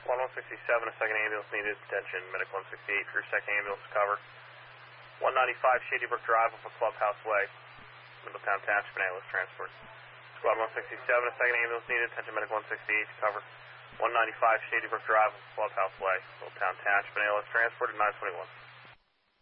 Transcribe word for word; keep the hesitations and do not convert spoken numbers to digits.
one one sixty-seven, a second ambulance needed. Attention, Medic one sixty-eight for your second ambulance cover. one ninety-five Shady Brook Drive off of Clubhouse Way, Middletown Township and ambulance transport. Squad one sixty-seven, a second ambulance needed. Attention, Medic one sixty-eight to cover. one ninety-five Shady Brook Drive off of Clubhouse Way, Middletown Township and ambulance transport at nine twenty-one.